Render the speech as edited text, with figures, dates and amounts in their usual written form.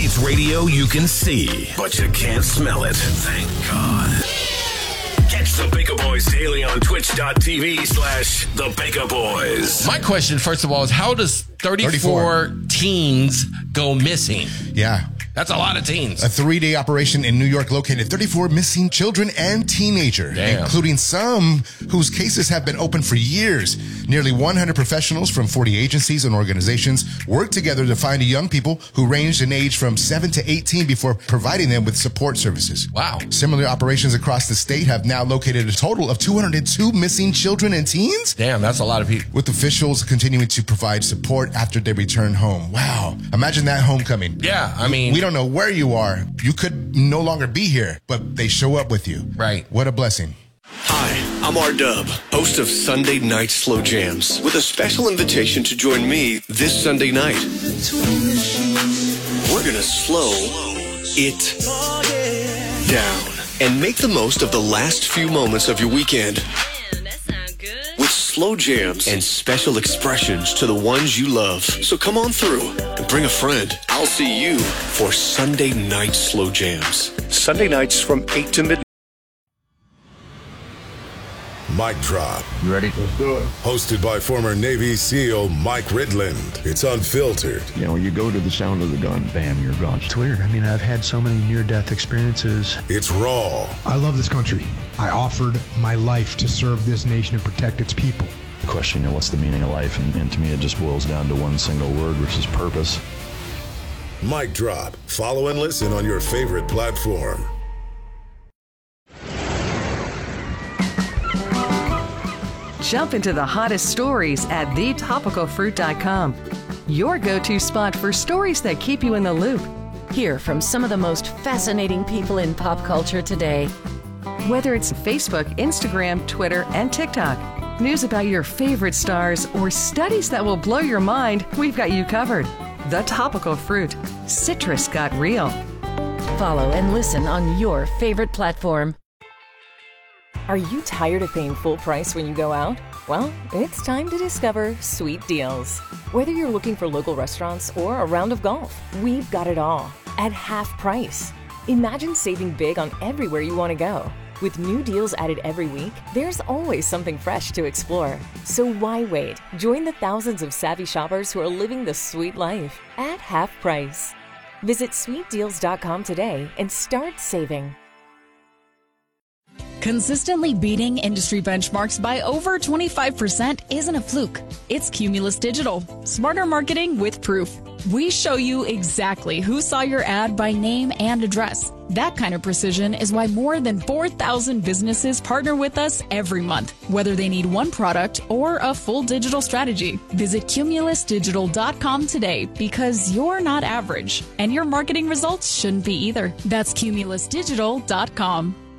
It's radio you can see, but you can't smell it. Thank God. Catch the Baker Boys daily on twitch.tv/the Baker Boys. My question, first of all, is how does 34 teens go missing? Yeah. That's a lot of teens. A 3-day operation in New York located 34 missing children and teenagers, including some whose cases have been open for years. Nearly 100 professionals from 40 agencies and organizations worked together to find young people who ranged in age from 7 to 18 before providing them with support services. Wow. Similar operations across the state have now located a total of 202 missing children and teens. Damn, that's a lot of people. With officials continuing to provide support after they return home. Wow. Imagine that homecoming. Yeah, I mean, we don't know where you are. You could no longer be here, but they show up with you. Right. What a blessing. Hi, I'm R-Dub, host of Sunday Night Slow Jams, with a special invitation to join me this Sunday night. We're gonna slow it down and make the most of the last few moments of your weekend. With slow jams and special expressions to the ones you love. So come on through and bring a friend. I'll see you for Sunday Night Slow Jams. Sunday nights from 8 to midnight. Mic Drop. You ready? Let's do it. Hosted by former Navy SEAL Mike Ridland. It's unfiltered. You know, you go to the sound of the gun, bam, you're gone. It's weird. I mean, I've had so many near-death experiences. It's raw. I love this country. I offered my life to serve this nation and protect its people. The question, what's the meaning of life? And to me, it just boils down to one single word, which is purpose. Mic Drop. Follow and listen on your favorite platform. Jump into the hottest stories at thetopicalfruit.com. Your go-to spot for stories that keep you in the loop. Hear from some of the most fascinating people in pop culture today. Whether it's Facebook, Instagram, Twitter, and TikTok, news about your favorite stars, or studies that will blow your mind, we've got you covered. The Topical Fruit. Citrus got real. Follow and listen on your favorite platform. Are you tired of paying full price when you go out? Well, it's time to discover Sweet Deals. Whether you're looking for local restaurants or a round of golf, we've got it all at half price. Imagine saving big on everywhere you want to go. With new deals added every week, there's always something fresh to explore. So why wait? Join the thousands of savvy shoppers who are living the sweet life at half price. Visit sweetdeals.com today and start saving. Consistently beating industry benchmarks by over 25% isn't a fluke. It's Cumulus Digital. Smarter marketing with proof. We show you exactly who saw your ad by name and address. That kind of precision is why more than 4,000 businesses partner with us every month, whether they need one product or a full digital strategy. Visit cumulusdigital.com today because you're not average, and your marketing results shouldn't be either. That's cumulusdigital.com.